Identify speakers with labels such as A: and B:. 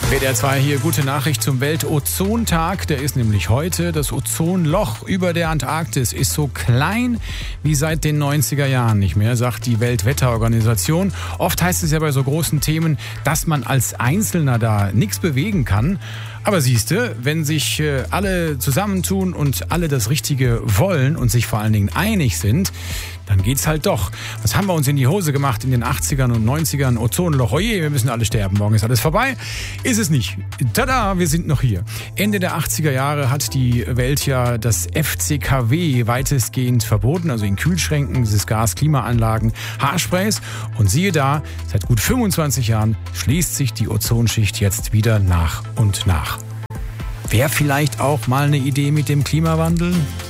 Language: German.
A: WDR 2 hier, gute Nachricht zum Weltozontag. Der ist nämlich heute. Das Ozonloch über der Antarktis ist so klein wie seit den 90er Jahren nicht mehr, sagt die Weltwetterorganisation. Oft heißt es ja bei so großen Themen, dass man als Einzelner da nichts bewegen kann. Aber siehste, wenn sich alle zusammentun und alle das Richtige wollen und sich vor allen Dingen einig sind, dann geht's halt doch. Was haben wir uns in die Hose gemacht in den 80ern und 90ern? Ozonloch, oje, wir müssen alle sterben, morgen ist alles vorbei. Ist es nicht. Tada, wir sind noch hier. Ende der 80er Jahre hat die Welt ja das FCKW weitestgehend verboten, also in Kühlschränken, dieses Gas, Klimaanlagen, Haarsprays. Und siehe da, seit gut 25 Jahren schließt sich die Ozonschicht jetzt wieder nach und nach. Wäre vielleicht auch mal eine Idee mit dem Klimawandel?